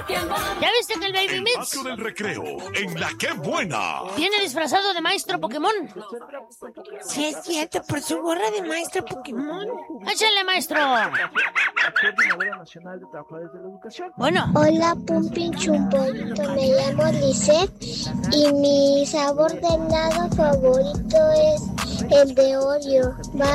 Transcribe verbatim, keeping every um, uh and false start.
¿Ya viste que el Baby Mix Espacio del recreo, en La Qué Buena. viene disfrazado de maestro Pokémon? Sí, es cierto, por su gorra de maestro Pokémon. ¡Échale, maestro! Nacional de Trabajadores de la Educación. Bueno. Hola, Pumpin Chumbolito, me llamo Lisette y mi sabor de helado favorito es el de Oreo. Va